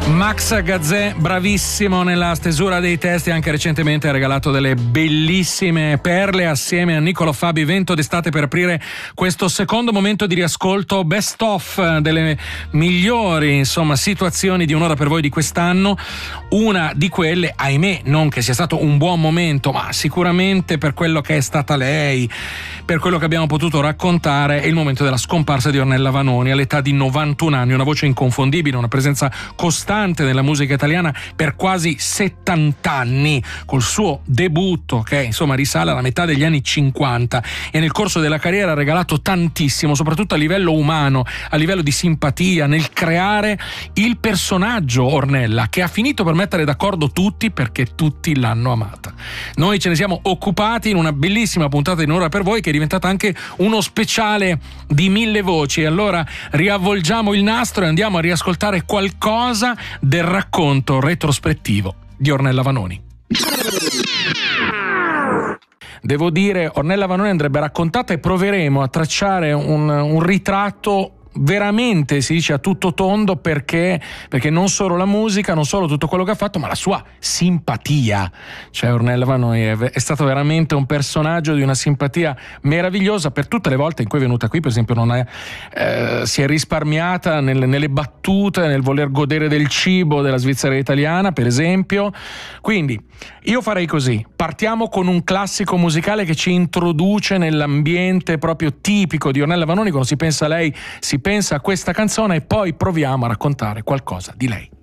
Max Gazzè, bravissimo nella stesura dei testi, anche recentemente ha regalato delle bellissime perle assieme a Niccolò Fabi. Vento d'estate per aprire questo secondo momento di riascolto best of delle migliori, insomma, situazioni di Un'ora per voi di quest'anno. Una di quelle, ahimè, non che sia stato un buon momento, ma sicuramente per quello che è stata lei, per quello che abbiamo potuto raccontare, è il momento della scomparsa di Ornella Vanoni all'età di 91 anni, una voce inconfondibile, una presenza costante nella musica italiana per quasi 70 anni, col suo debutto che insomma risale alla metà degli anni 50, e nel corso della carriera ha regalato tantissimo, soprattutto a livello umano, a livello di simpatia, nel creare il personaggio Ornella, che ha finito per mettere d'accordo tutti perché tutti l'hanno amata. Noi ce ne siamo occupati in una bellissima puntata di Un'ora per voi, che è diventata anche uno speciale di 1000 voci. Allora riavvolgiamo il nastro e andiamo a riascoltare qualcosa del racconto retrospettivo di Ornella Vanoni. Devo dire, Ornella Vanoni andrebbe raccontata e proveremo a tracciare un ritratto veramente, si dice, a tutto tondo, perché non solo la musica, non solo tutto quello che ha fatto, ma la sua simpatia. Cioè Ornella Vanoni è stato veramente un personaggio di una simpatia meravigliosa. Per tutte le volte in cui è venuta qui, per esempio, si è risparmiata nelle battute, nel voler godere del cibo della Svizzera italiana, per esempio. Quindi io farei così: partiamo con un classico musicale che ci introduce nell'ambiente proprio tipico di Ornella Vanoni. Quando si pensa a lei si pensa a questa canzone, e poi proviamo a raccontare qualcosa di lei.